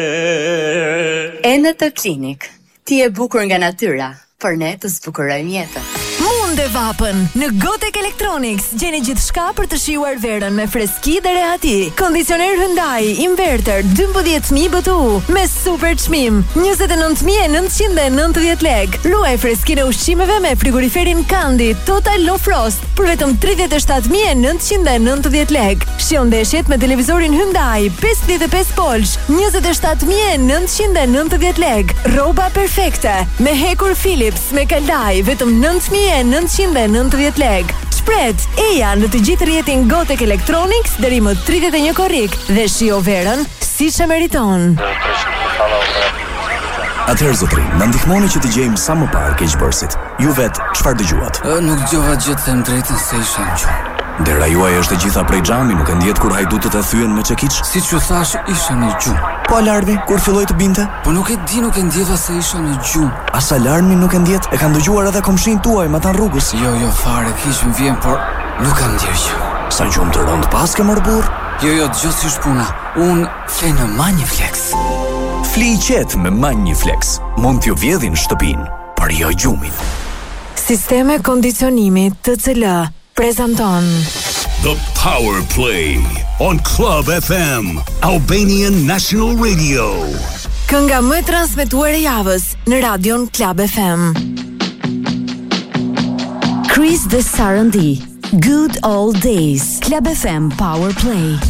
Enetë Klinik. Ti e bukur nga natyra, por ne të zbukurojmë jetën. Munde vapën. Në Gotek Electronics gjeni gjithçka për të shijuar verën me freski dhe rehati. Kondicioner Hyundai inverter 12000 BTU me super çmim 29990 lek. Luaj freskinë e ushqimeve me frigoriferin Kandi Total Low Frost për vetëm 37990 lek. Shijon ndeshjet me televizorin Hyundai 55 polsh 27990 lek. Rroba perfekte me hekur Philips me kalaj vetëm 9990 lek. Shpret eja në të gjithë rrjetin Gotek Electronics deri më 31 korrik dhe shijo verën siç e meriton. Atëherë zotrin, na ndihmoni që të gjejmë sa më parë keqbërësit. Ju vet, çfarë dëgjuat? Nuk dëgjova gjë të them drejtën se isha në gjumë. Dera juaj është e gjitha prej xhami, nuk e ndjet kur hajdutët e thyen me çekiç? Siç ju thash, isha në gjumë. Po alarmi, kur filloi të binte? Po nuk e di, nuk e ndjeva se isha në gjumë. As alarmi nuk e ndjet? E kanë dëgjuar edhe komshin tuaj, ma tan rrugës. Jo, fare, kish më vjen, por nuk kam ndjer gjë. Sa gjumë të rënd pas ke mor burr? Jo, dëgjoj si është puna. Un flej në Maniflex. Fli qet me Maniflex. Mund t'ju vjedhin shtëpinë, por jo gjumin. Sisteme kondicionimi TCL prezanton The Power Play on Club FM, Albanian National Radio. Kënga më transmetuar e javës në radion Club FM. Chris dhe Sarandi, Good Old Days, Club FM Power Play.